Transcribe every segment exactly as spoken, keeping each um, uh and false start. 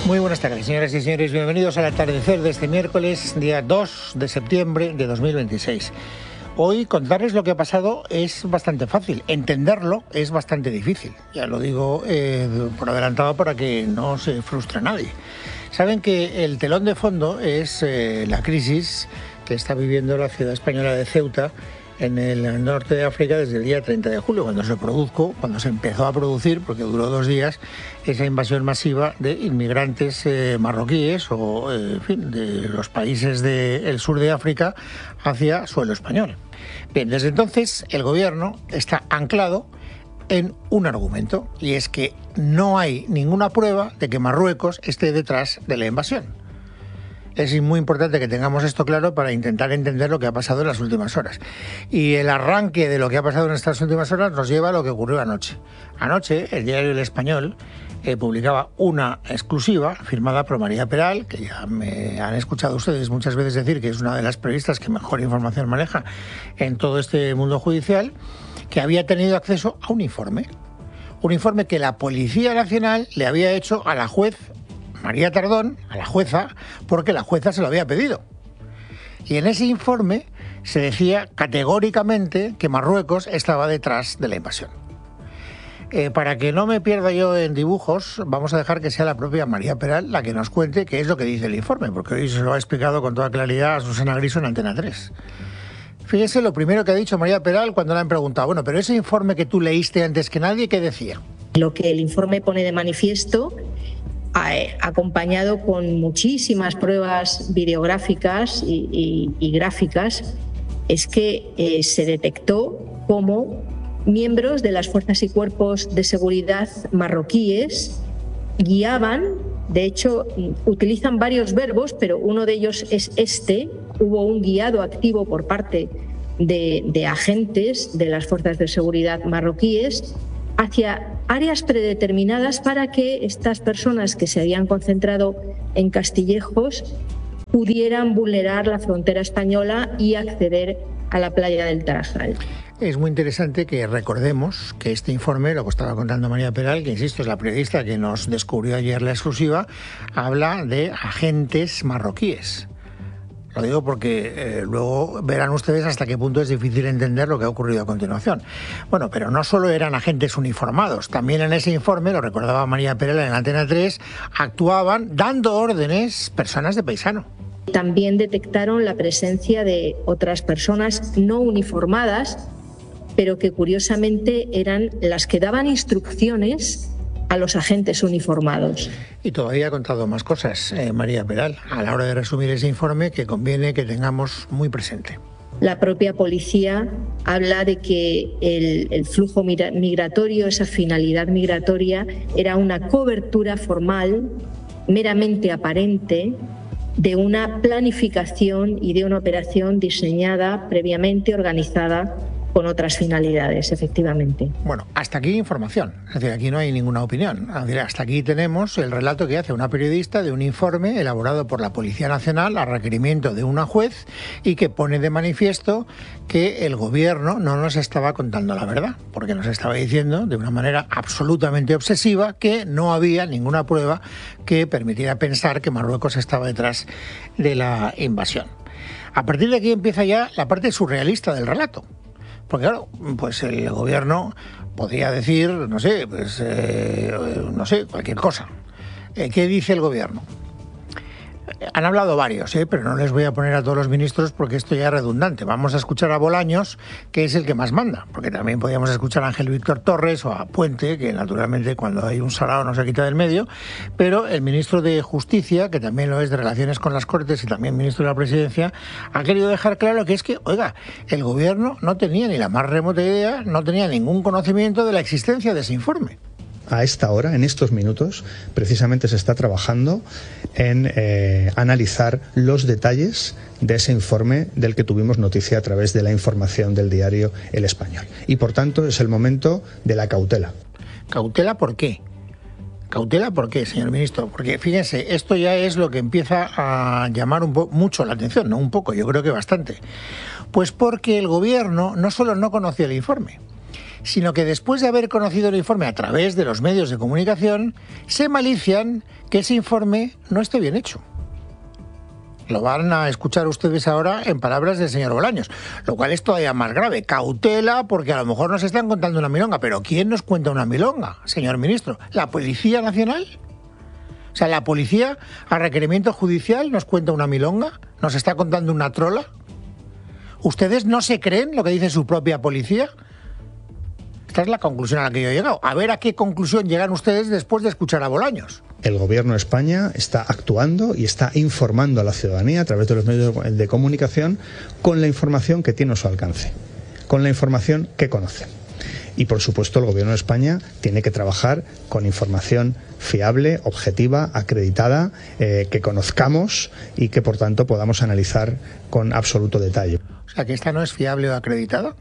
Muy buenas tardes, señoras y señores. Bienvenidos al atardecer de este miércoles, día dos de septiembre de dos mil veintiséis. Hoy contarles lo que ha pasado es bastante fácil, entenderlo es bastante difícil. Ya lo digo eh, por adelantado para que no se frustre nadie. Saben que el telón de fondo es eh, la crisis que está viviendo la ciudad española de Ceuta en el norte de África desde el día treinta de julio, cuando se produjo, cuando se empezó a producir, porque duró dos días, esa invasión masiva de inmigrantes eh, marroquíes o, eh, en fin, de los países del sur de África hacia suelo español. Bien, desde entonces el gobierno está anclado en un argumento, y es que no hay ninguna prueba de que Marruecos esté detrás de la invasión. Es muy importante que tengamos esto claro para intentar entender lo que ha pasado en las últimas horas. Y el arranque de lo que ha pasado en estas últimas horas nos lleva a lo que ocurrió anoche. Anoche, el diario El Español eh, publicaba una exclusiva firmada por María Peral, que ya me han escuchado ustedes muchas veces decir que es una de las periodistas que mejor información maneja en todo este mundo judicial, que había tenido acceso a un informe. Un informe que la Policía Nacional le había hecho a la juez María Tardón, a la jueza, porque la jueza se lo había pedido. Y en ese informe se decía categóricamente que Marruecos estaba detrás de la invasión. Eh, para que no me pierda yo en dibujos, vamos a dejar que sea la propia María Peral la que nos cuente qué es lo que dice el informe, porque hoy se lo ha explicado con toda claridad a Susana Griso en Antena tres. Fíjese lo primero que ha dicho María Peral cuando le han preguntado, bueno, pero ese informe que tú leíste antes que nadie, ¿qué decía? Lo que el informe pone de manifiesto, acompañado con muchísimas pruebas videográficas y, y, y gráficas, es que eh, se detectó cómo miembros de las fuerzas y cuerpos de seguridad marroquíes guiaban, de hecho utilizan varios verbos, pero uno de ellos es este, hubo un guiado activo por parte de, de agentes de las fuerzas de seguridad marroquíes hacia áreas predeterminadas para que estas personas que se habían concentrado en Castillejos pudieran vulnerar la frontera española y acceder a la playa del Tarajal. Es muy interesante que recordemos que este informe, lo que estaba contando María Peral, que insisto es la periodista que nos descubrió ayer la exclusiva, habla de agentes marroquíes. Lo digo porque eh, luego verán ustedes hasta qué punto es difícil entender lo que ha ocurrido a continuación. Bueno, pero no solo eran agentes uniformados, también en ese informe, lo recordaba María Peral en Antena tres, actuaban dando órdenes personas de paisano. También detectaron la presencia de otras personas no uniformadas, pero que curiosamente eran las que daban instrucciones a los agentes uniformados. Y todavía ha contado más cosas, eh, María Peral, a la hora de resumir ese informe que conviene que tengamos muy presente. La propia policía habla de que el, el flujo migratorio, esa finalidad migratoria, era una cobertura formal, meramente aparente, de una planificación y de una operación diseñada previamente, organizada, con otras finalidades, efectivamente. Bueno, hasta aquí información, es decir, aquí no hay ninguna opinión. Es decir, hasta aquí tenemos el relato que hace una periodista de un informe elaborado por la Policía Nacional a requerimiento de una juez y que pone de manifiesto que el gobierno no nos estaba contando la verdad, porque nos estaba diciendo de una manera absolutamente obsesiva que no había ninguna prueba que permitiera pensar que Marruecos estaba detrás de la invasión. A partir de aquí empieza ya la parte surrealista del relato. Porque claro, pues el gobierno podría decir, no sé, pues eh, no sé, cualquier cosa. Eh, ¿Qué dice el gobierno? Han hablado varios, ¿eh? Pero no les voy a poner a todos los ministros porque esto ya es redundante. Vamos a escuchar a Bolaños, que es el que más manda, porque también podríamos escuchar a Ángel Víctor Torres o a Puente, que naturalmente cuando hay un sarao no se quita del medio, pero el ministro de Justicia, que también lo es de Relaciones con las Cortes y también ministro de la Presidencia, ha querido dejar claro que es que, oiga, el gobierno no tenía ni la más remota idea, no tenía ningún conocimiento de la existencia de ese informe. A esta hora, en estos minutos, precisamente se está trabajando en eh, analizar los detalles de ese informe del que tuvimos noticia a través de la información del diario El Español. Y por tanto es el momento de la cautela. ¿Cautela por qué? ¿Cautela por qué, señor ministro? Porque fíjense, esto ya es lo que empieza a llamar un po- mucho la atención, no un poco, yo creo que bastante. Pues porque el gobierno no solo no conocía el informe, sino que después de haber conocido el informe a través de los medios de comunicación, se malician que ese informe no esté bien hecho. Lo van a escuchar ustedes ahora en palabras del señor Bolaños, lo cual es todavía más grave. Cautela, porque a lo mejor nos están contando una milonga, pero ¿quién nos cuenta una milonga, señor ministro? ¿La Policía Nacional? O sea, ¿la policía, a requerimiento judicial, nos cuenta una milonga? ¿Nos está contando una trola? ¿Ustedes no se creen lo que dice su propia policía? Esta es la conclusión a la que yo he llegado. A ver a qué conclusión llegan ustedes después de escuchar a Bolaños. El Gobierno de España está actuando y está informando a la ciudadanía a través de los medios de comunicación con la información que tiene a su alcance, con la información que conoce. Y, por supuesto, el Gobierno de España tiene que trabajar con información fiable, objetiva, acreditada, eh, que conozcamos y que, por tanto, podamos analizar con absoluto detalle. O sea, que esta no es fiable o acreditada.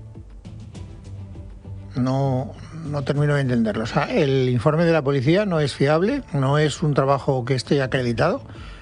No, no termino de entenderlo. O sea, el informe de la policía no es fiable, no es un trabajo que esté acreditado.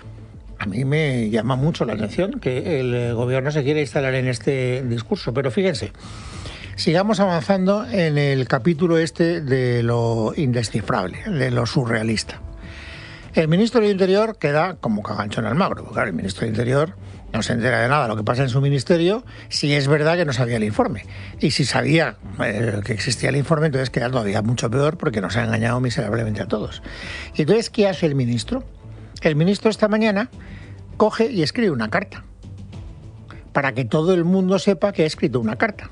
A mí me llama mucho la atención que el gobierno se quiera instalar en este discurso. Pero fíjense, sigamos avanzando en el capítulo este de lo indescifrable, de lo surrealista. El ministro del Interior queda como cagancho en Almagro. Porque, claro, el ministro del Interior no se entera de nada de lo que pasa en su ministerio si es verdad que no sabía el informe. Y si sabía eh, que existía el informe, entonces queda todavía mucho peor porque nos ha engañado miserablemente a todos. Y entonces, ¿qué hace el ministro? El ministro esta mañana coge y escribe una carta para que todo el mundo sepa que ha escrito una carta.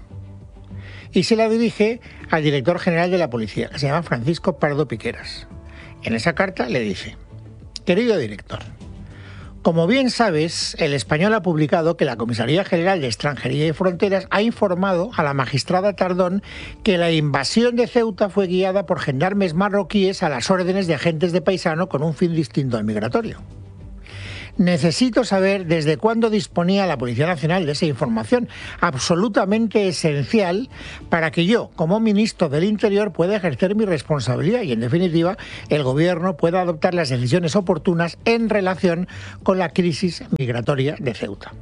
Y se la dirige al director general de la policía, que se llama Francisco Pardo Piqueras. En esa carta le dice: querido director, como bien sabes, El Español ha publicado que la Comisaría General de Extranjería y Fronteras ha informado a la magistrada Tardón que la invasión de Ceuta fue guiada por gendarmes marroquíes a las órdenes de agentes de paisano con un fin distinto al migratorio. Necesito saber desde cuándo disponía la Policía Nacional de esa información, absolutamente esencial para que yo, como ministro del Interior, pueda ejercer mi responsabilidad y, en definitiva, el Gobierno pueda adoptar las decisiones oportunas en relación con la crisis migratoria de Ceuta.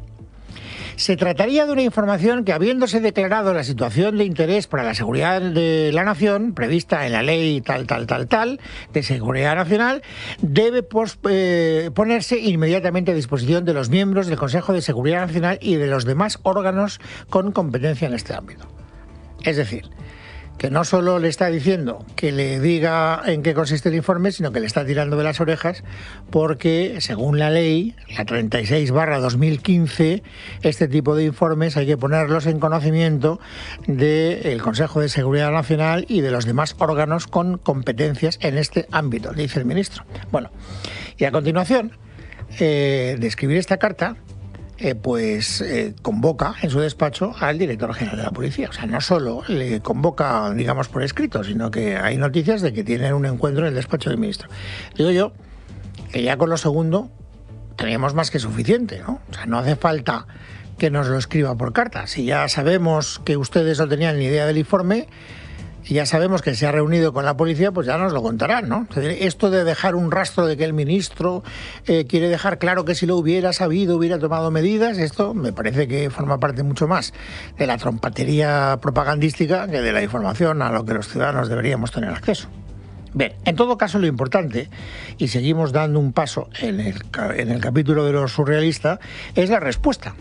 Se trataría de una información que, habiéndose declarado la situación de interés para la seguridad de la nación, prevista en la ley tal, tal, tal, tal, de seguridad nacional, debe pos, eh, ponerse inmediatamente a disposición de los miembros del Consejo de Seguridad Nacional y de los demás órganos con competencia en este ámbito. Es decir, que no solo le está diciendo que le diga en qué consiste el informe, sino que le está tirando de las orejas porque, según la ley, la treinta y seis barra dos mil quince, este tipo de informes hay que ponerlos en conocimiento del Consejo de Seguridad Nacional y de los demás órganos con competencias en este ámbito, dice el ministro. Bueno, y a continuación eh, de escribir esta carta, Eh, pues eh, convoca en su despacho al director general de la policía. O sea, no solo le convoca, digamos, por escrito, sino que hay noticias de que tienen un encuentro en el despacho del ministro. Digo yo que ya con lo segundo teníamos más que suficiente, ¿no? O sea, no hace falta que nos lo escriba por carta. Si ya sabemos que ustedes no tenían ni idea del informe, y ya sabemos que se ha reunido con la policía, pues ya nos lo contarán, ¿no? Esto de dejar un rastro de que el ministro eh, quiere dejar claro que si lo hubiera sabido, hubiera tomado medidas, esto me parece que forma parte mucho más de la trompatería propagandística que de la información a lo que los ciudadanos deberíamos tener acceso. Bien, en todo caso, lo importante, y seguimos dando un paso en el, en el capítulo de lo surrealista, es la respuesta.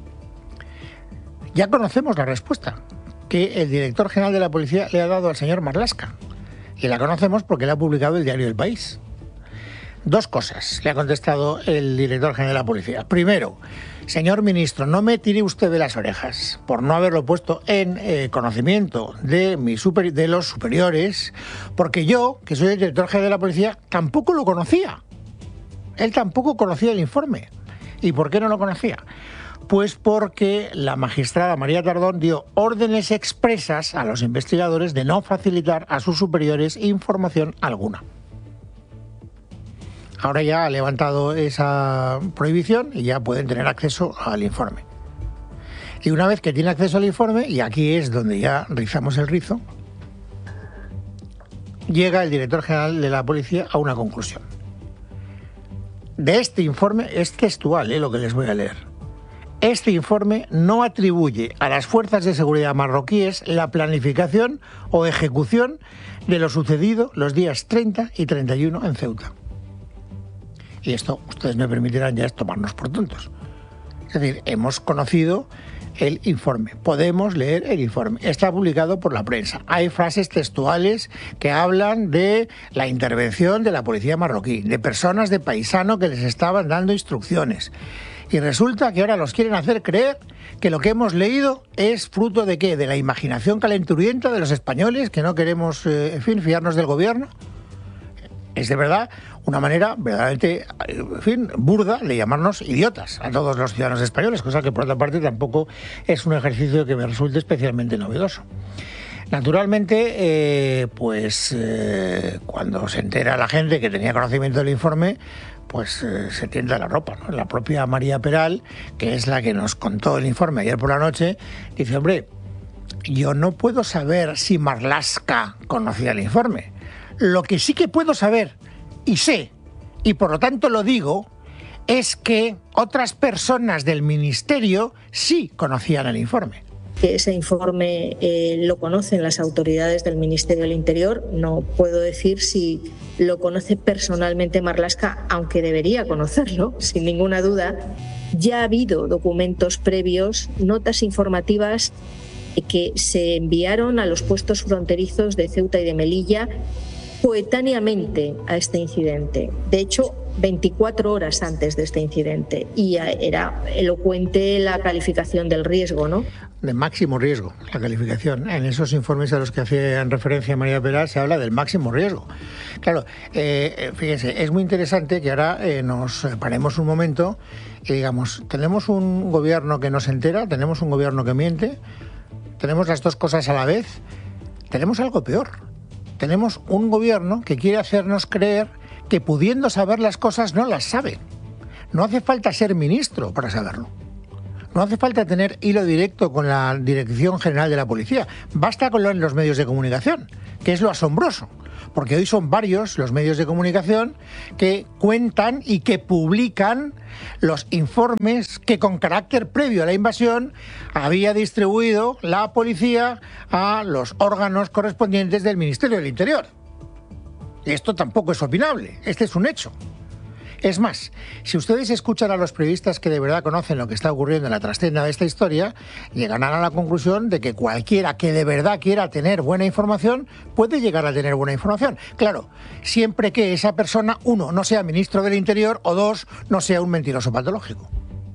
Ya conocemos la respuesta que el director general de la policía le ha dado al señor Marlaska. Y la conocemos porque la ha publicado el diario El País. Dos cosas le ha contestado el director general de la policía. Primero, señor ministro, no me tire usted de las orejas por no haberlo puesto en eh, conocimiento de, mi super, de los superiores, porque yo, que soy el director general de la policía, tampoco lo conocía. Él tampoco conocía el informe. ¿Y por qué no lo conocía? Pues porque la magistrada María Tardón dio órdenes expresas a los investigadores de no facilitar a sus superiores información alguna. Ahora ya ha levantado esa prohibición y ya pueden tener acceso al informe. Y una vez que tiene acceso al informe, y aquí es donde ya rizamos el rizo, llega el director general de la policía a una conclusión. De este informe es textual, ¿eh? Lo que les voy a leer. Este informe no atribuye a las fuerzas de seguridad marroquíes la planificación o ejecución de lo sucedido los días treinta y treinta y uno en Ceuta. Y esto, ustedes me permitirán ya es tomarnos por tontos. Es decir, hemos conocido el informe, podemos leer el informe, está publicado por la prensa. Hay frases textuales que hablan de la intervención de la policía marroquí, de personas de paisano que les estaban dando instrucciones. Y resulta que ahora los quieren hacer creer que lo que hemos leído es fruto de ¿qué? De la imaginación calenturienta de los españoles, que no queremos, eh, en fin, fiarnos del gobierno. Es de verdad una manera verdaderamente, en fin, burda de llamarnos idiotas a todos los ciudadanos españoles, cosa que por otra parte tampoco es un ejercicio que me resulte especialmente novedoso. Naturalmente, eh, pues eh, cuando se entera la gente que tenía conocimiento del informe, pues eh, se tienta la ropa, ¿no? La propia María Peral, que es la que nos contó el informe ayer por la noche, dice, hombre, yo no puedo saber si Marlaska conocía el informe. Lo que sí que puedo saber, y sé, y por lo tanto lo digo, es que otras personas del Ministerio sí conocían el informe. Que ese informe eh, lo conocen las autoridades del Ministerio del Interior. No puedo decir si lo conoce personalmente Marlaska, aunque debería conocerlo, sin ninguna duda. Ya ha habido documentos previos, notas informativas que se enviaron a los puestos fronterizos de Ceuta y de Melilla coetáneamente a este incidente. De hecho, veinticuatro horas antes de este incidente. Y era elocuente la calificación del riesgo, ¿no? De máximo riesgo, la calificación. En esos informes a los que hacían referencia María Peral se habla del máximo riesgo. Claro, eh, fíjense, es muy interesante que ahora eh, nos paremos un momento y digamos, tenemos un gobierno que no se entera, tenemos un gobierno que miente, tenemos las dos cosas a la vez, tenemos algo peor. Tenemos un gobierno que quiere hacernos creer que pudiendo saber las cosas no las sabe. No hace falta ser ministro para saberlo. No hace falta tener hilo directo con la Dirección General de la Policía. Basta con lo en los medios de comunicación, que es lo asombroso. Porque hoy son varios los medios de comunicación que cuentan y que publican los informes que con carácter previo a la invasión había distribuido la policía a los órganos correspondientes del Ministerio del Interior. Y esto tampoco es opinable, este es un hecho. Es más, si ustedes escuchan a los periodistas que de verdad conocen lo que está ocurriendo en la trastienda de esta historia, llegarán a la conclusión de que cualquiera que de verdad quiera tener buena información puede llegar a tener buena información. Claro, siempre que esa persona, uno, no sea ministro del Interior o dos, no sea un mentiroso patológico.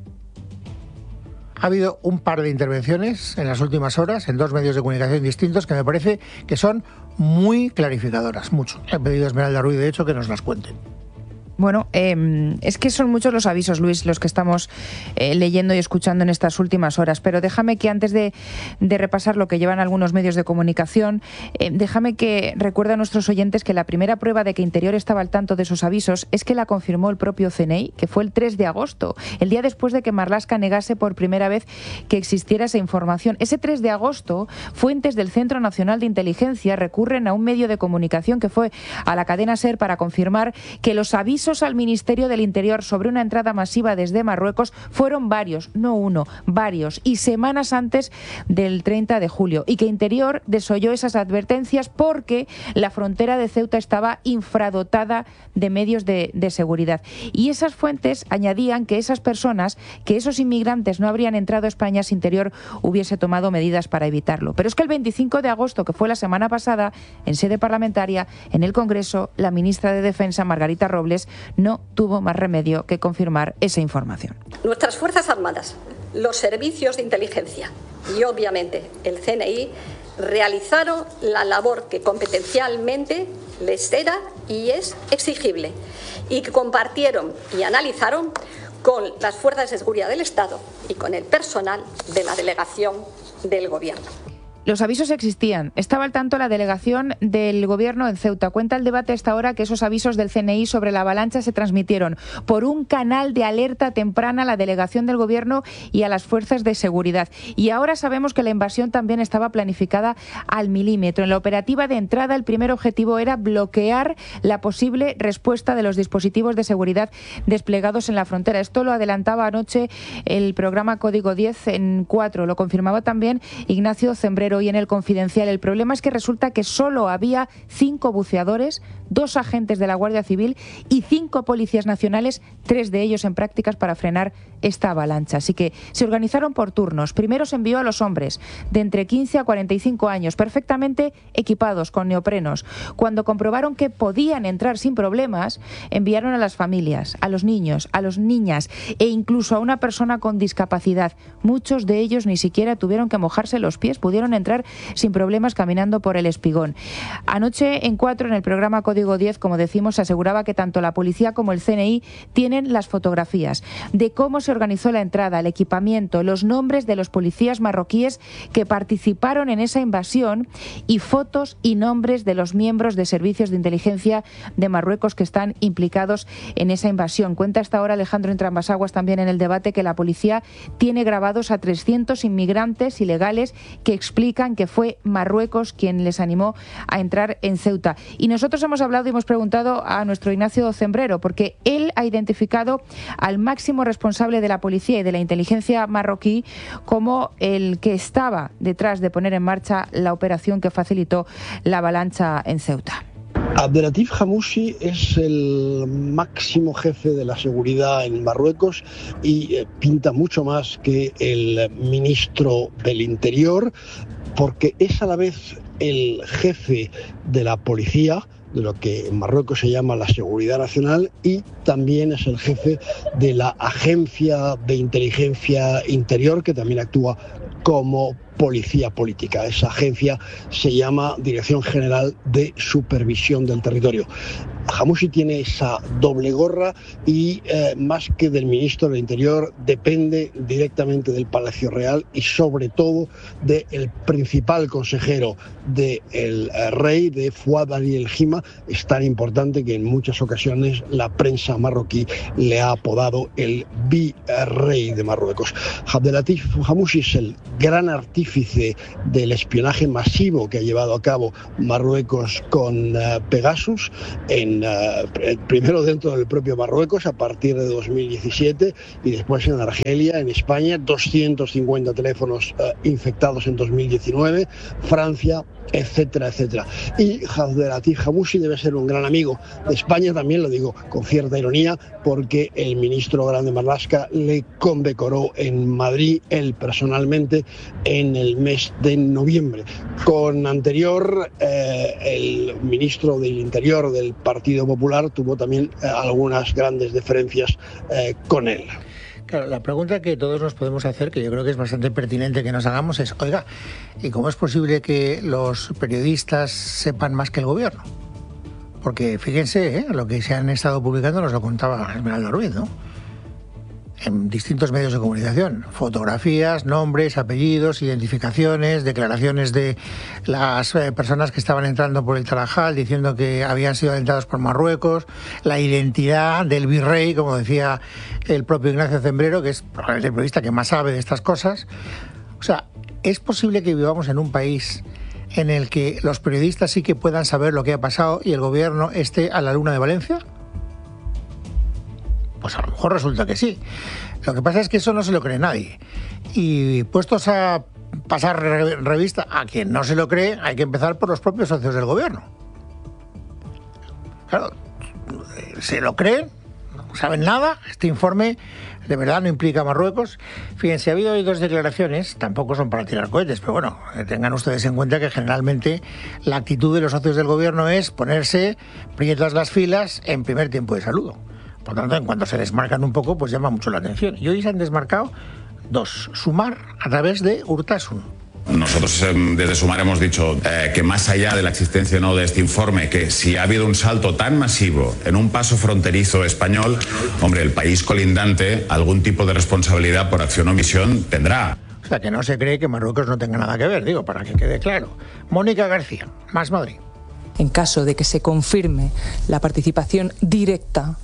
Ha habido un par de intervenciones en las últimas horas en dos medios de comunicación distintos que me parece que son muy clarificadoras, mucho. He pedido a Esmeralda Ruiz, de hecho, que nos las cuenten. Bueno, eh, es que son muchos los avisos, Luis, los que estamos eh, leyendo y escuchando en estas últimas horas, pero déjame que antes de, de repasar lo que llevan algunos medios de comunicación, eh, déjame que recuerde a nuestros oyentes que la primera prueba de que Interior estaba al tanto de esos avisos es que la confirmó el propio C N I, que fue el tres de agosto, el día después de que Marlaska negase por primera vez que existiera esa información. Ese tres de agosto, fuentes del Centro Nacional de Inteligencia recurren a un medio de comunicación que fue a la cadena SER para confirmar que los avisos al Ministerio del Interior sobre una entrada masiva desde Marruecos fueron varios, no uno, varios, y semanas antes del treinta de julio, y que Interior desoyó esas advertencias porque la frontera de Ceuta estaba infradotada de medios de, de seguridad. Y esas fuentes añadían que esas personas, que esos inmigrantes no habrían entrado a España si Interior hubiese tomado medidas para evitarlo. Pero es que el veinticinco de agosto, que fue la semana pasada, en sede parlamentaria, en el Congreso, la ministra de Defensa, Margarita Robles, no tuvo más remedio que confirmar esa información. Nuestras Fuerzas Armadas, los servicios de inteligencia y obviamente el C N I realizaron la labor que competencialmente les era y es exigible y que compartieron y analizaron con las fuerzas de seguridad del Estado y con el personal de la delegación del Gobierno. Los avisos existían. Estaba al tanto la delegación del Gobierno en Ceuta. Cuenta el debate hasta ahora que esos avisos del C N I sobre la avalancha se transmitieron por un canal de alerta temprana a la delegación del Gobierno y a las fuerzas de seguridad. Y ahora sabemos que la invasión también estaba planificada al milímetro. En la operativa de entrada, el primer objetivo era bloquear la posible respuesta de los dispositivos de seguridad desplegados en la frontera. Esto lo adelantaba anoche el programa Código diez en cuatro. Lo confirmaba también Ignacio Zembrero y en el Confidencial. El problema es que resulta que solo había cinco buceadores, dos agentes de la Guardia Civil y cinco policías nacionales, tres de ellos en prácticas para frenar esta avalancha. Así que se organizaron por turnos. Primero se envió a los hombres de entre quince a cuarenta y cinco años, perfectamente equipados con neoprenos. Cuando comprobaron que podían entrar sin problemas, enviaron a las familias, a los niños, a las niñas e incluso a una persona con discapacidad. Muchos de ellos ni siquiera tuvieron que mojarse los pies, pudieron entrar sin problemas caminando por el espigón. Anoche en cuatro, en el programa Código diez, como decimos, se aseguraba que tanto la policía como el C N I tienen las fotografías de cómo se organizó la entrada, el equipamiento, los nombres de los policías marroquíes que participaron en esa invasión y fotos y nombres de los miembros de servicios de inteligencia de Marruecos que están implicados en esa invasión. Cuenta hasta ahora Alejandro Entrambas-Aguas también en el debate que la policía tiene grabados a trescientos inmigrantes ilegales que explican que fue Marruecos quien les animó a entrar en Ceuta. Y nosotros hemos hablado y hemos preguntado a nuestro Ignacio Zembrero, porque él ha identificado al máximo responsable de la policía y de la inteligencia marroquí como el que estaba detrás de poner en marcha la operación que facilitó la avalancha en Ceuta. Abdelatif Hamouchi es el máximo jefe de la seguridad en Marruecos y eh, pinta mucho más que el ministro del Interior, porque es a la vez el jefe de la policía, de lo que en Marruecos se llama la Seguridad Nacional, y también es el jefe de la Agencia de Inteligencia Interior, que también actúa como policía política. Esa agencia se llama Dirección General de Supervisión del Territorio. Hamouchi tiene esa doble gorra y eh, más que del ministro del Interior depende directamente del Palacio Real y sobre todo del principal consejero del eh, rey, de Fouad Ali El Hima. Es tan importante que en muchas ocasiones la prensa marroquí le ha apodado el virrey de Marruecos. Abdelatif Hamouchi es el gran artífice del espionaje masivo que ha llevado a cabo Marruecos con uh, Pegasus, en, uh, primero dentro del propio Marruecos a partir de dos mil diecisiete y después en Argelia, en España, doscientos cincuenta teléfonos uh, infectados en dos mil diecinueve, Francia, etcétera, etcétera. Y Abdelatif Hamouchi debe ser un gran amigo de España, también lo digo con cierta ironía, porque el ministro Grande Marlaska le condecoró en Madrid, él personalmente, en el mes de noviembre. Con anterior, eh, el ministro del Interior del Partido Popular tuvo también eh, algunas grandes deferencias eh, con él. Claro, la pregunta que todos nos podemos hacer, que yo creo que es bastante pertinente que nos hagamos, es, oiga, ¿y cómo es posible que los periodistas sepan más que el gobierno? Porque fíjense, ¿eh? Lo que se han estado publicando nos lo contaba Esmeralda Ruiz, ¿no? En distintos medios de comunicación, fotografías, nombres, apellidos, identificaciones, declaraciones de las eh, personas que estaban entrando por el Tarajal diciendo que habían sido alentados por Marruecos, la identidad del virrey, como decía el propio Ignacio Zembrero, que es probablemente el periodista que más sabe de estas cosas. O sea, ¿es posible que vivamos en un país en el que los periodistas sí que puedan saber lo que ha pasado y el gobierno esté a la luna de Valencia? Pues a lo mejor resulta que sí. Lo que pasa es que eso no se lo cree nadie. Y puestos a pasar revista a quien no se lo cree, hay que empezar por los propios socios del gobierno. Claro, se lo creen, no saben nada. Este informe de verdad no implica a Marruecos. Fíjense, ha habido hoy dos declaraciones, tampoco son para tirar cohetes, pero bueno, tengan ustedes en cuenta que generalmente la actitud de los socios del gobierno es ponerse prietas las filas en primer tiempo de saludo. Por lo tanto, en cuanto se desmarcan un poco, pues llama mucho la atención. Y hoy se han desmarcado dos. Sumar a través de Urtasun. Nosotros desde Sumar hemos dicho eh, que más allá de la existencia o no de este informe, que si ha habido un salto tan masivo en un paso fronterizo español, hombre, el país colindante algún tipo de responsabilidad por acción o omisión tendrá. O O sea, que no se cree que Marruecos no tenga nada que ver, digo, para que quede claro. Mónica García, Más Madrid. En caso de que se confirme la participación directa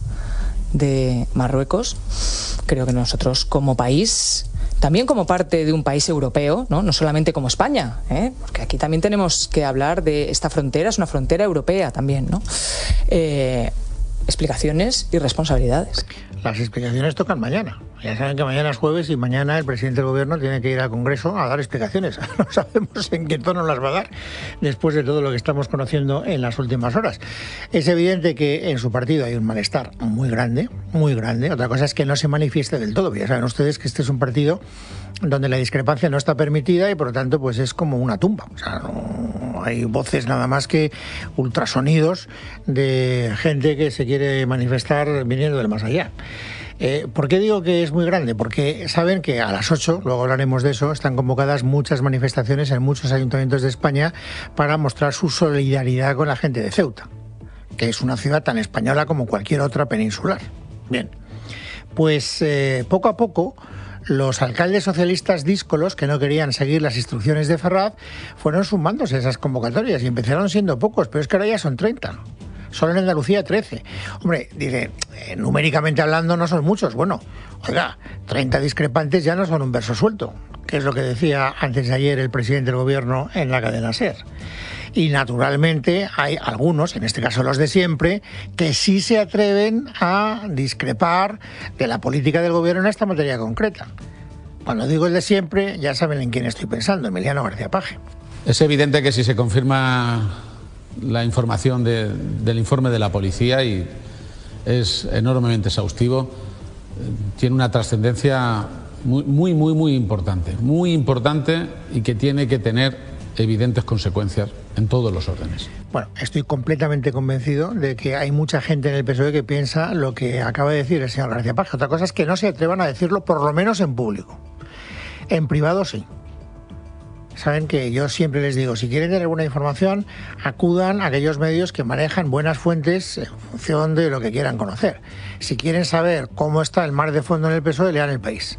de Marruecos, creo que nosotros como país, también como parte de un país europeo, no, no solamente como España, ¿eh? Porque aquí también tenemos que hablar de esta frontera, es una frontera europea también, ¿no? Eh, explicaciones y responsabilidades. Las explicaciones tocan mañana. Ya saben que mañana es jueves y mañana el presidente del gobierno tiene que ir al Congreso a dar explicaciones. No sabemos en qué tono las va a dar después de todo lo que estamos conociendo en las últimas horas. Es evidente que en su partido hay un malestar muy grande, muy grande. Otra cosa es que no se manifieste del todo. Ya saben ustedes que este es un partido donde la discrepancia no está permitida y por lo tanto pues es como una tumba. O sea, no hay voces nada más que ultrasonidos de gente que se quiere manifestar viniendo del más allá. Eh, ¿Por qué digo que es muy grande? Porque saben que a las ocho, luego hablaremos de eso, están convocadas muchas manifestaciones en muchos ayuntamientos de España para mostrar su solidaridad con la gente de Ceuta, que es una ciudad tan española como cualquier otra peninsular. Bien, pues eh, poco a poco los alcaldes socialistas díscolos que no querían seguir las instrucciones de Ferraz fueron sumándose a esas convocatorias y empezaron siendo pocos, pero es que ahora ya son treinta. Solo en Andalucía trece. Hombre, dice, eh, numéricamente hablando no son muchos. Bueno, oiga, treinta discrepantes ya no son un verso suelto, que es lo que decía antes de ayer el presidente del gobierno en la cadena SER. Y naturalmente hay algunos, en este caso los de siempre, que sí se atreven a discrepar de la política del gobierno en esta materia concreta. Cuando digo el de siempre, ya saben en quién estoy pensando, Emiliano García Paje. Es evidente que si se confirma la información de, del informe de la policía, y es enormemente exhaustivo, tiene una trascendencia muy, muy, muy, muy importante, muy importante y que tiene que tener evidentes consecuencias en todos los órdenes. Bueno, estoy completamente convencido de que hay mucha gente en el P S O E que piensa lo que acaba de decir el señor García Paje. Otra cosa es que no se atrevan a decirlo, por lo menos en público. En privado sí. Saben que yo siempre les digo, si quieren tener buena información, acudan a aquellos medios que manejan buenas fuentes en función de lo que quieran conocer. Si quieren saber cómo está el mar de fondo en el P S O E, lean El País.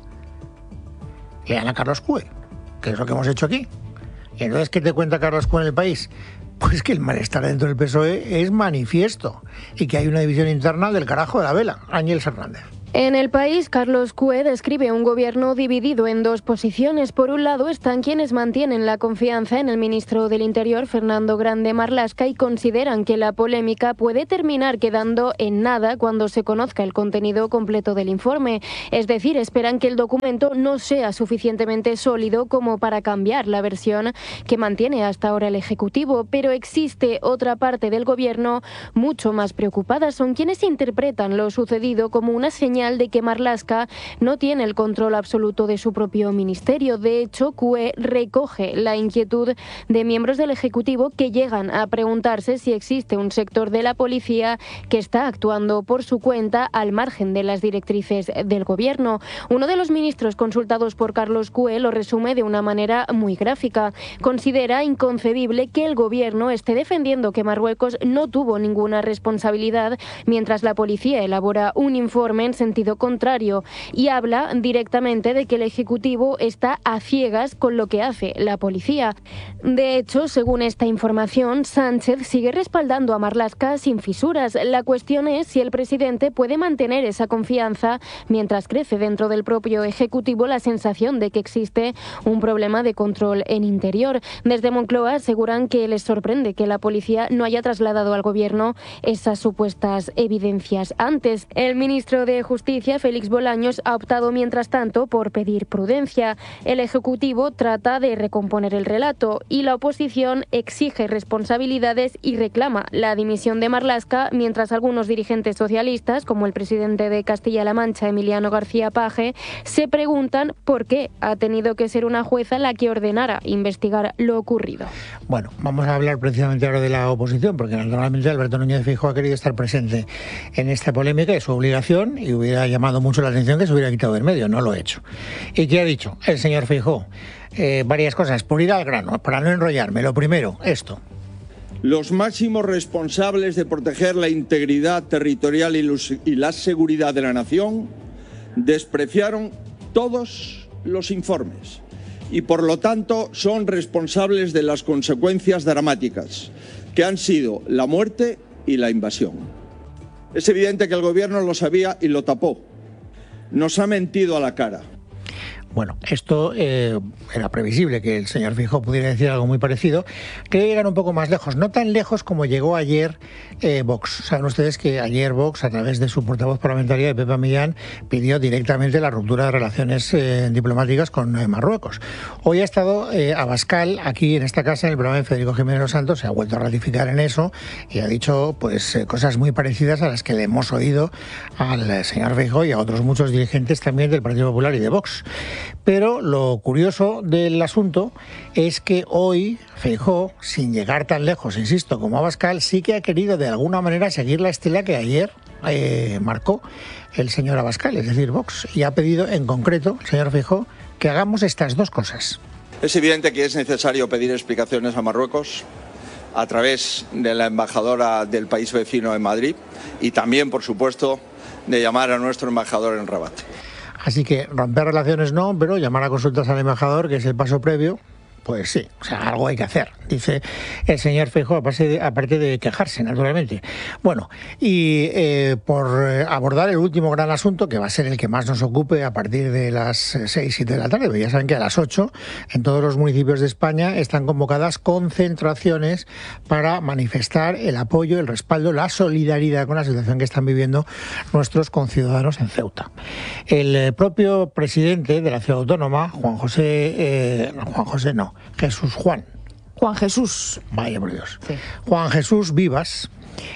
Lean a Carlos Cue, que es lo que hemos hecho aquí. Y entonces, ¿qué te cuenta Carlos Cue en El País? Pues que el malestar dentro del P S O E es manifiesto y que hay una división interna del carajo de la vela. Ángels Hernández. En El País, Carlos Cue describe un gobierno dividido en dos posiciones. Por un lado están quienes mantienen la confianza en el ministro del Interior, Fernando Grande Marlaska, y consideran que la polémica puede terminar quedando en nada cuando se conozca el contenido completo del informe. Es decir, esperan que el documento no sea suficientemente sólido como para cambiar la versión que mantiene hasta ahora el Ejecutivo. Pero existe otra parte del gobierno mucho más preocupada. Son quienes interpretan lo sucedido como una señal de que Marlaska no tiene el control absoluto de su propio ministerio. De hecho, Cue recoge la inquietud de miembros del Ejecutivo que llegan a preguntarse si existe un sector de la policía que está actuando por su cuenta al margen de las directrices del gobierno. Uno de los ministros consultados por Carlos Cue lo resume de una manera muy gráfica. Considera inconcebible que el gobierno esté defendiendo que Marruecos no tuvo ninguna responsabilidad mientras la policía elabora un informe en sentido contrario, y habla directamente de que el Ejecutivo está a ciegas con lo que hace la policía. De hecho, según esta información, Sánchez sigue respaldando a Marlaska sin fisuras. La cuestión es si el presidente puede mantener esa confianza mientras crece dentro del propio Ejecutivo la sensación de que existe un problema de control en Interior. Desde Moncloa aseguran que les sorprende que la policía no haya trasladado al gobierno esas supuestas evidencias antes. El ministro de Justicia Justicia, Félix Bolaños, ha optado mientras tanto por pedir prudencia. El Ejecutivo trata de recomponer el relato y la oposición exige responsabilidades y reclama la dimisión de Marlaska, mientras algunos dirigentes socialistas, como el presidente de Castilla-La Mancha, Emiliano García Paje, se preguntan por qué ha tenido que ser una jueza la que ordenara investigar lo ocurrido. Bueno, vamos a hablar precisamente ahora de la oposición, porque naturalmente Alberto Núñez Feijóo ha querido estar presente en esta polémica, es su obligación, y hubiera ha llamado mucho la atención que se hubiera quitado del medio, no lo he hecho. ¿Y qué ha dicho el señor Feijóo? Eh, varias cosas, por ir al grano, para no enrollarme. Lo primero, esto. Los máximos responsables de proteger la integridad territorial y, los, y la seguridad de la nación despreciaron todos los informes y por lo tanto son responsables de las consecuencias dramáticas que han sido la muerte y la invasión. Es evidente que el gobierno lo sabía y lo tapó. Nos ha mentido a la cara. Bueno, esto eh, era previsible que el señor Feijóo pudiera decir algo muy parecido. Quería llegar un poco más lejos, no tan lejos como llegó ayer eh, Vox. Saben ustedes que ayer Vox, a través de su portavoz parlamentaria, de Pepa Millán, pidió directamente la ruptura de relaciones eh, diplomáticas con eh, Marruecos. Hoy ha estado eh, Abascal aquí en esta casa, en el programa de Federico Jiménez Los Santos, se ha vuelto a ratificar en eso y ha dicho pues eh, cosas muy parecidas a las que le hemos oído al eh, señor Feijóo y a otros muchos dirigentes también del Partido Popular y de Vox. Pero lo curioso del asunto es que hoy Feijóo, sin llegar tan lejos, insisto, como Abascal, sí que ha querido de alguna manera seguir la estela que ayer eh, marcó el señor Abascal, es decir, Vox, y ha pedido en concreto, el señor Feijóo, que hagamos estas dos cosas. Es evidente que es necesario pedir explicaciones a Marruecos a través de la embajadora del país vecino en Madrid y también, por supuesto, de llamar a nuestro embajador en Rabat. Así que romper relaciones no, pero llamar a consultas al embajador, que es el paso previo, pues sí, o sea, algo hay que hacer, dice el señor Feijóo, aparte de, aparte de quejarse, naturalmente. Bueno, y eh, por abordar el último gran asunto, que va a ser el que más nos ocupe a partir de las seis, siete de la tarde, porque ya saben que a las ocho en todos los municipios de España están convocadas concentraciones para manifestar el apoyo, el respaldo, la solidaridad con la situación que están viviendo nuestros conciudadanos en Ceuta. El propio presidente de la ciudad autónoma, Juan José, eh, no, Juan José no, Jesús Juan. Juan Jesús. Vaya por Dios. Sí. Juan Jesús Vivas,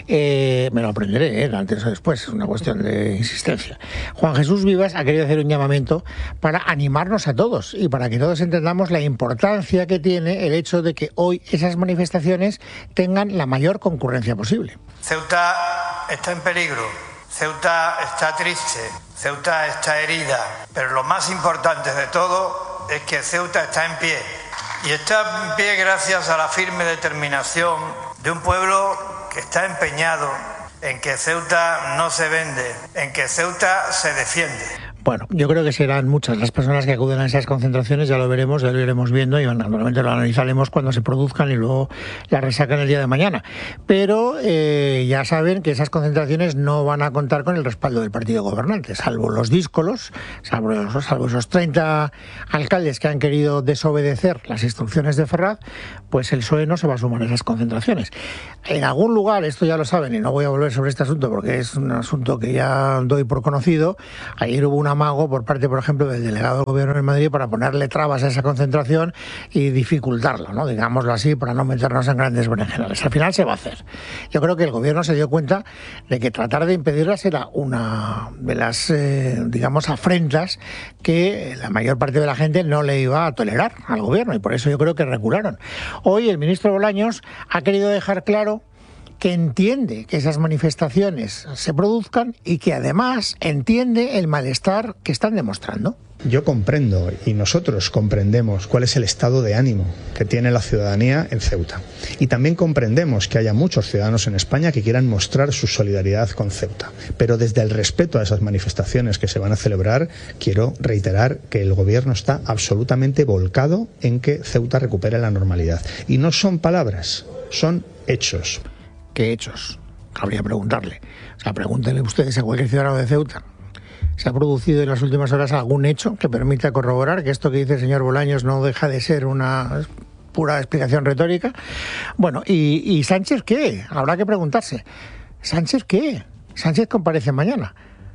eh, me lo aprenderé, eh, antes o después, es una cuestión de insistencia. Juan Jesús Vivas ha querido hacer un llamamiento para animarnos a todos y para que todos entendamos la importancia que tiene el hecho de que hoy esas manifestaciones tengan la mayor concurrencia posible. Ceuta está en peligro, Ceuta está triste, Ceuta está herida, pero lo más importante de todo es que Ceuta está en pie. Y está en pie gracias a la firme determinación de un pueblo que está empeñado en que Ceuta no se vende, en que Ceuta se defiende. Bueno, yo creo que serán muchas las personas que acuden a esas concentraciones, ya lo veremos, ya lo iremos viendo y naturalmente lo analizaremos cuando se produzcan y luego la resacan el día de mañana. Pero eh, ya saben que esas concentraciones no van a contar con el respaldo del partido gobernante, salvo los díscolos, salvo, salvo esos treinta alcaldes que han querido desobedecer las instrucciones de Ferraz, pues el P S O E no se va a sumar a esas concentraciones. En algún lugar, esto ya lo saben y no voy a volver sobre este asunto porque es un asunto que ya doy por conocido, ayer hubo una amago por parte, por ejemplo, del delegado del Gobierno de Madrid para ponerle trabas a esa concentración y dificultarlo, ¿no? Digámoslo así, para no meternos en grandes berenjenales. Al final se va a hacer. Yo creo que el Gobierno se dio cuenta de que tratar de impedirlas era una de las, eh, digamos, afrentas que la mayor parte de la gente no le iba a tolerar al Gobierno y por eso yo creo que recularon. Hoy el ministro Bolaños ha querido dejar claro que entiende que esas manifestaciones se produzcan y que además entiende el malestar que están demostrando. Yo comprendo y nosotros comprendemos cuál es el estado de ánimo que tiene la ciudadanía en Ceuta. Y también comprendemos que haya muchos ciudadanos en España que quieran mostrar su solidaridad con Ceuta. Pero desde el respeto a esas manifestaciones que se van a celebrar, quiero reiterar que el Gobierno está absolutamente volcado en que Ceuta recupere la normalidad. Y no son palabras, son hechos. ¿Qué hechos? Habría que preguntarle. O sea, pregúntenle ustedes a cualquier ciudadano de Ceuta. ¿Se ha producido en las últimas horas algún hecho que permita corroborar que esto que dice el señor Bolaños no deja de ser una pura explicación retórica? Bueno, ¿y, y Sánchez qué? Habrá que preguntarse. ¿Sánchez qué? Sánchez comparece mañana.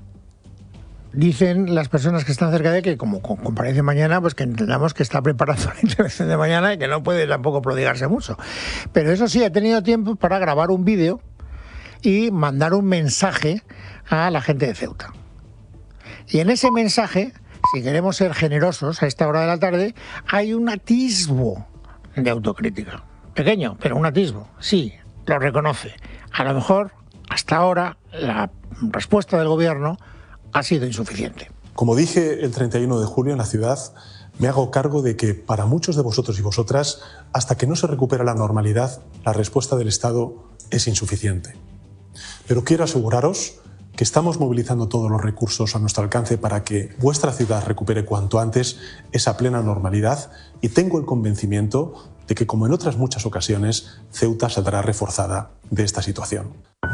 Dicen las personas que están cerca de él que como comparece mañana, pues que entendamos que está preparando la intervención de mañana y que no puede tampoco prodigarse mucho. Pero eso sí, ha tenido tiempo para grabar un vídeo y mandar un mensaje a la gente de Ceuta. Y en ese mensaje, si queremos ser generosos a esta hora de la tarde, hay un atisbo de autocrítica. Pequeño, pero un atisbo. Sí, lo reconoce. A lo mejor, hasta ahora, la respuesta del Gobierno ha sido insuficiente. Como dije el treinta y uno de julio en la ciudad, me hago cargo de que para muchos de vosotros y vosotras, hasta que no se recupera la normalidad, la respuesta del Estado es insuficiente. Pero quiero aseguraros que estamos movilizando todos los recursos a nuestro alcance para que vuestra ciudad recupere cuanto antes esa plena normalidad, y tengo el convencimiento de que, como en otras muchas ocasiones, Ceuta saldrá reforzada de esta situación.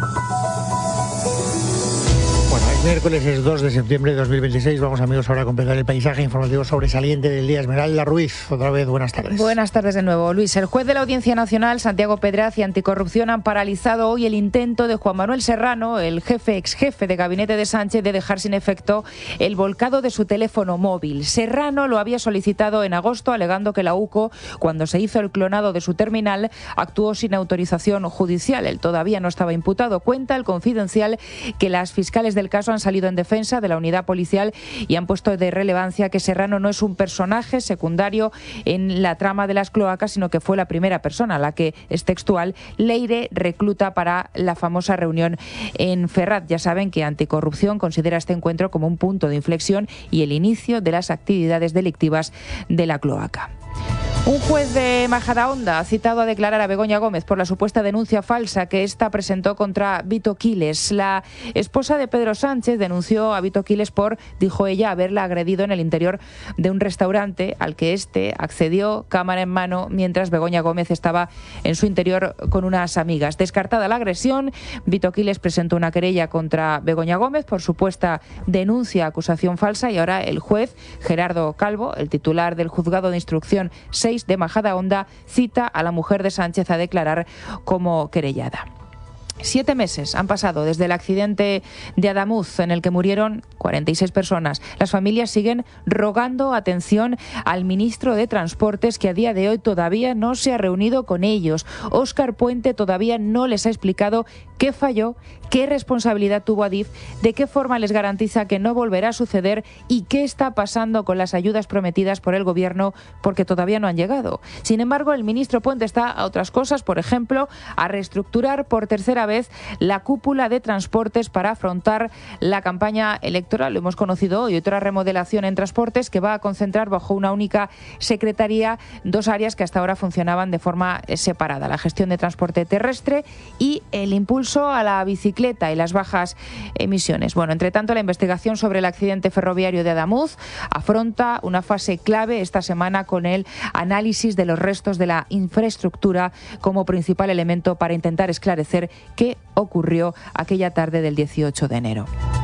Miércoles es dos de septiembre de dos mil veintiséis. Vamos, amigos, ahora a completar el paisaje informativo sobresaliente del día. Esmeralda Ruiz, otra vez, buenas tardes. Buenas tardes de nuevo, Luis. El juez de la Audiencia Nacional, Santiago Pedraz, y Anticorrupción han paralizado hoy el intento de Juan Manuel Serrano, el jefe ex jefe de gabinete de Sánchez, de dejar sin efecto el volcado de su teléfono móvil. Serrano lo había solicitado en agosto, alegando que la UCO, cuando se hizo el clonado de su terminal, actuó sin autorización judicial. Él todavía no estaba imputado. Cuenta el Confidencial que las fiscales del caso han salido en defensa de la unidad policial y han puesto de relevancia que Serrano no es un personaje secundario en la trama de las cloacas, sino que fue la primera persona a la que, es textual, Leire recluta para la famosa reunión en Ferraz. Ya saben que Anticorrupción considera este encuentro como un punto de inflexión y el inicio de las actividades delictivas de la cloaca. Un juez de Majadahonda ha citado a declarar a Begoña Gómez por la supuesta denuncia falsa que ésta presentó contra Vito Quiles. La esposa de Pedro Sánchez denunció a Vito Quiles por, dijo ella, haberla agredido en el interior de un restaurante al que éste accedió cámara en mano mientras Begoña Gómez estaba en su interior con unas amigas. Descartada la agresión, Vito Quiles presentó una querella contra Begoña Gómez por supuesta denuncia, acusación falsa, y ahora el juez Gerardo Calvo, el titular del juzgado de instrucción seis de Majadahonda, cita a la mujer de Sánchez a declarar como querellada. Siete meses han pasado desde el accidente de Adamuz, en el que murieron cuarenta y seis personas. Las familias siguen rogando atención al ministro de Transportes, que a día de hoy todavía no se ha reunido con ellos. Óscar Puente todavía no les ha explicado qué falló, qué responsabilidad tuvo Adif, de qué forma les garantiza que no volverá a suceder y qué está pasando con las ayudas prometidas por el Gobierno, porque todavía no han llegado. Sin embargo, el ministro Puente está a otras cosas, por ejemplo, a reestructurar por tercera vez vez la cúpula de transportes para afrontar la campaña electoral. Lo hemos conocido hoy, otra remodelación en transportes que va a concentrar bajo una única secretaría dos áreas que hasta ahora funcionaban de forma separada: la gestión de transporte terrestre y el impulso a la bicicleta y las bajas emisiones. Bueno, entre tanto, la investigación sobre el accidente ferroviario de Adamuz afronta una fase clave esta semana con el análisis de los restos de la infraestructura como principal elemento para intentar esclarecer qué ocurrió aquella tarde del dieciocho de enero.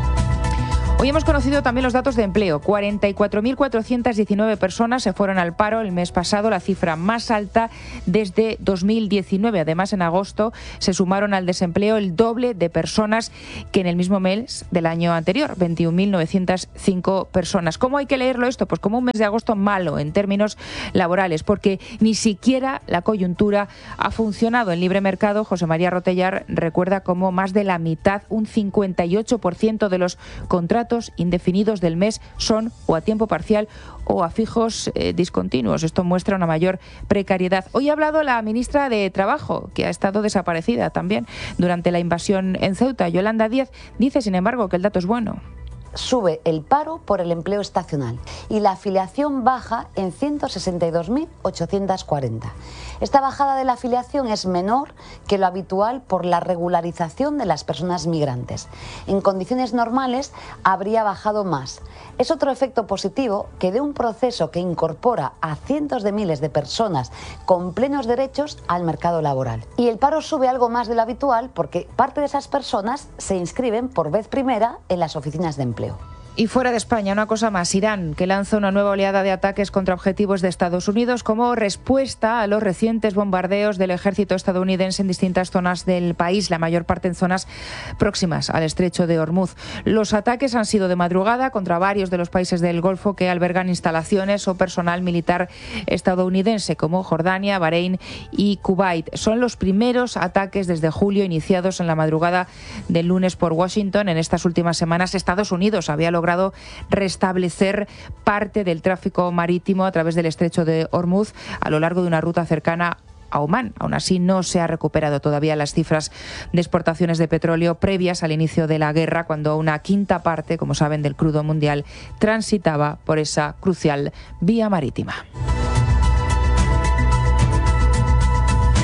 Hoy hemos conocido también los datos de empleo. cuarenta y cuatro mil cuatrocientas diecinueve personas se fueron al paro el mes pasado, la cifra más alta desde dos mil diecinueve. Además, en agosto se sumaron al desempleo el doble de personas que en el mismo mes del año anterior, veintiún mil novecientas cinco personas. ¿Cómo hay que leerlo esto? Pues como un mes de agosto malo en términos laborales, porque ni siquiera la coyuntura ha funcionado. En libre mercado, José María Rotellar recuerda cómo más de la mitad, un cincuenta y ocho por ciento de los contratos indefinidos del mes son o a tiempo parcial o a fijos eh, discontinuos. Esto muestra una mayor precariedad. Hoy ha hablado la ministra de Trabajo, que ha estado desaparecida también durante la invasión en Ceuta. Yolanda Díaz dice, sin embargo, que el dato es bueno. Sube el paro por el empleo estacional y la afiliación baja en ciento sesenta y dos mil ochocientos cuarenta. Esta bajada de la afiliación es menor que lo habitual por la regularización de las personas migrantes. En condiciones normales habría bajado más. Es otro efecto positivo que de un proceso que incorpora a cientos de miles de personas con plenos derechos al mercado laboral. Y el paro sube algo más de lo habitual porque parte de esas personas se inscriben por vez primera en las oficinas de empleo. Y fuera de España, una cosa más. Irán, que lanza una nueva oleada de ataques contra objetivos de Estados Unidos como respuesta a los recientes bombardeos del ejército estadounidense en distintas zonas del país, la mayor parte en zonas próximas al estrecho de Hormuz. Los ataques han sido de madrugada contra varios de los países del Golfo que albergan instalaciones o personal militar estadounidense, como Jordania, Bahrein y Kuwait. Son los primeros ataques desde julio iniciados en la madrugada del lunes por Washington. En estas últimas semanas, Estados Unidos había logrado logrado restablecer parte del tráfico marítimo a través del estrecho de Hormuz a lo largo de una ruta cercana a Omán. Aún así, no se ha recuperado todavía las cifras de exportaciones de petróleo previas al inicio de la guerra, cuando una quinta parte, como saben, del crudo mundial transitaba por esa crucial vía marítima.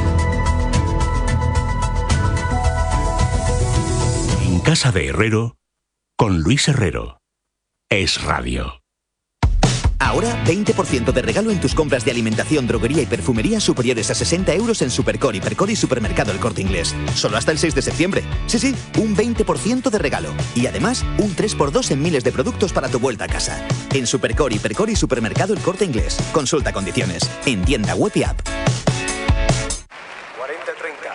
En casa de Herrero, con Luis Herrero. Es Radio. Ahora, veinte por ciento de regalo en tus compras de alimentación, droguería y perfumería superiores a sesenta euros en Supercor, Hipercor y Supermercado El Corte Inglés. Solo hasta el seis de septiembre. Sí, sí, un veinte por ciento de regalo. Y además, un tres por dos en miles de productos para tu vuelta a casa. En Supercor, Hipercor y Supermercado El Corte Inglés. Consulta condiciones. En tienda web y app. cuarenta treinta.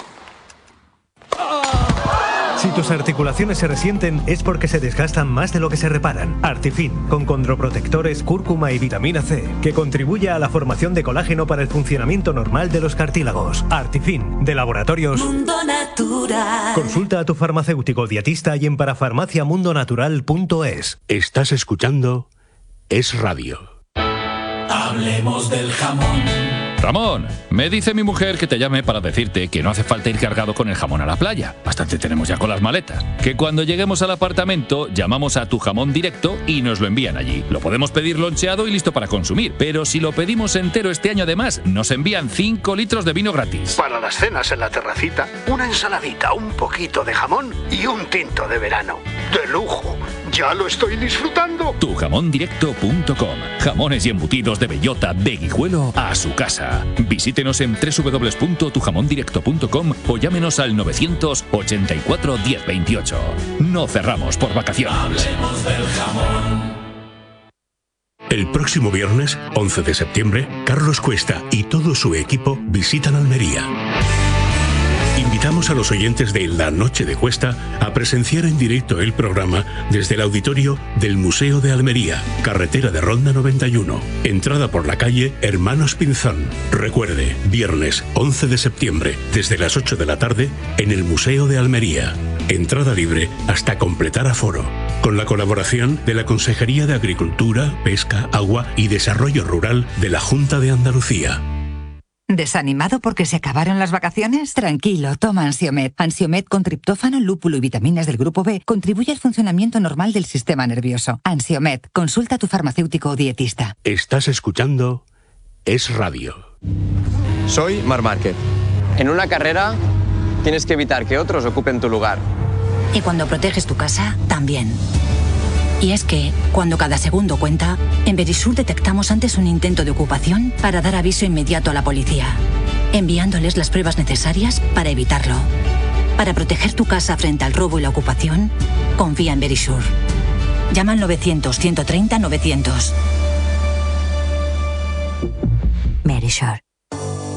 Si tus articulaciones se resienten es porque se desgastan más de lo que se reparan. Artifin, con condroprotectores, cúrcuma y vitamina C, que contribuye a la formación de colágeno para el funcionamiento normal de los cartílagos. Artifin, de Laboratorios Mundo Natural. Consulta a tu farmacéutico dietista y en parafarmacia mundo natural punto es. Estás escuchando Es Radio. Hablemos del jamón. Ramón, me dice mi mujer que te llame para decirte que no hace falta ir cargado con el jamón a la playa. Bastante tenemos ya con las maletas. Que cuando lleguemos al apartamento llamamos a Tu Jamón Directo y nos lo envían allí. Lo podemos pedir loncheado y listo para consumir. Pero si lo pedimos entero este año además, nos envían cinco litros de vino gratis. Para las cenas en la terracita, una ensaladita, un poquito de jamón y un tinto de verano. ¡De lujo! ¡Ya lo estoy disfrutando! tu jamón directo punto com. Jamones y embutidos de bellota, de Guijuelo a su casa. Visítenos en doble u doble u doble u punto tu jamón directo punto com o llámenos al novecientos ochenta y cuatro diez veintiocho. No cerramos por vacaciones. Hablemos del jamón. El próximo viernes, once de septiembre, Carlos Cuesta y todo su equipo visitan Almería. Invitamos a los oyentes de La Noche de Cuesta a presenciar en directo el programa desde el auditorio del Museo de Almería, carretera de Ronda noventa y uno, entrada por la calle Hermanos Pinzón. Recuerde, viernes once de septiembre, desde las ocho de la tarde, en el Museo de Almería. Entrada libre hasta completar aforo. Con la colaboración de la Consejería de Agricultura, Pesca, Agua y Desarrollo Rural de la Junta de Andalucía. ¿Desanimado porque se acabaron las vacaciones? Tranquilo, toma Ansiomed. Ansiomed con triptófano, lúpulo y vitaminas del grupo B contribuye al funcionamiento normal del sistema nervioso. Ansiomed, consulta a tu farmacéutico o dietista. Estás escuchando Es Radio. Soy Marc Márquez. En una carrera tienes que evitar que otros ocupen tu lugar. Y cuando proteges tu casa, también. Y es que, cuando cada segundo cuenta, en Verisur detectamos antes un intento de ocupación para dar aviso inmediato a la policía, enviándoles las pruebas necesarias para evitarlo. Para proteger tu casa frente al robo y la ocupación, confía en Verisur. Llama al novecientos, ciento treinta, novecientos. Verisur.